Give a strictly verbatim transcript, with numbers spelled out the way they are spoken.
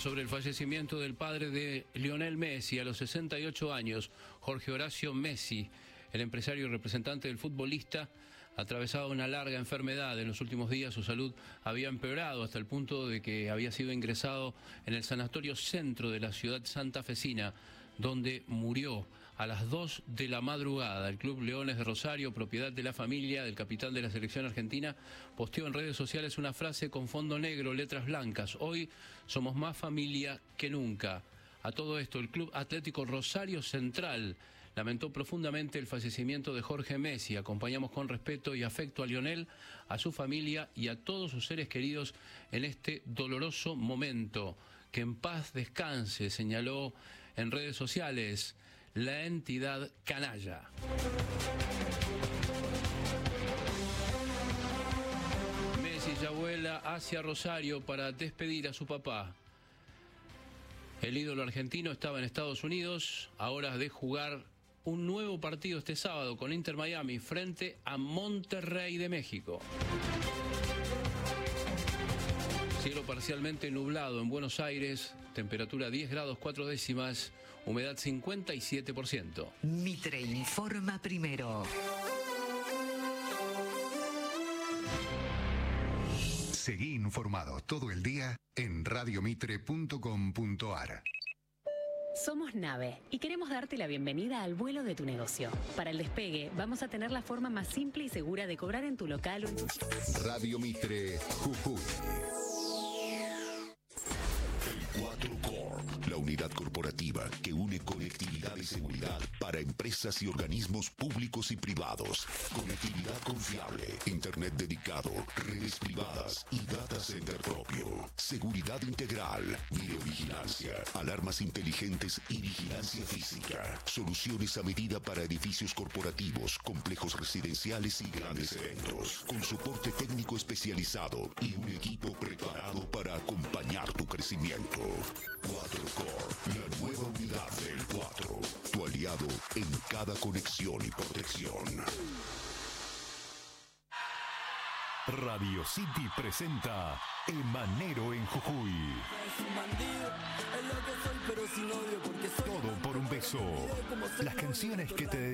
sobre el fallecimiento del padre de Lionel Messi a los sesenta y ocho años, Jorge Horacio Messi. El empresario y representante del futbolista atravesaba una larga enfermedad. En los últimos días su salud había empeorado hasta el punto de que había sido ingresado en el Sanatorio Centro de la ciudad santafesina, donde murió a las dos de la madrugada. El Club Leones de Rosario, propiedad de la familia del capitán de la selección argentina, posteó en redes sociales una frase con fondo negro, letras blancas: hoy somos más familia que nunca. A todo esto, el Club Atlético Rosario Central lamentó profundamente el fallecimiento de Jorge Messi. Acompañamos con respeto y afecto a Lionel, a su familia y a todos sus seres queridos en este doloroso momento. Que en paz descanse, señaló en redes sociales la entidad canalla. Messi ya vuela hacia Rosario para despedir a su papá. El ídolo argentino estaba en Estados Unidos a horas de jugar un nuevo partido este sábado con Inter Miami frente a Monterrey de México. Cielo parcialmente nublado en Buenos Aires, temperatura diez grados cuatro décimas, humedad cincuenta y siete por ciento. Mitre informa primero. Seguí informado todo el día en radiomitre punto com punto ar. Somos Nave y queremos darte la bienvenida al vuelo de tu negocio. Para el despegue, vamos a tener la forma más simple y segura de cobrar en tu local o en tu... Radio Mitre, Jujuy. cuatro Core, la unidad corporativa que une conectividad y seguridad para empresas y organismos públicos y privados. Conectividad confiable, internet dedicado, redes privadas y data center propio. Seguridad integral, videovigilancia, alarmas inteligentes y vigilancia física. Soluciones a medida para edificios corporativos, complejos residenciales y grandes eventos. Con soporte técnico especializado y un equipo preparado para acompañar tu crecimiento. cuatro Core, la nueva unidad del cuatro. Tu aliado en cada conexión y protección. Radio City presenta Emanero en Jujuy. Todo por un beso. Las canciones que te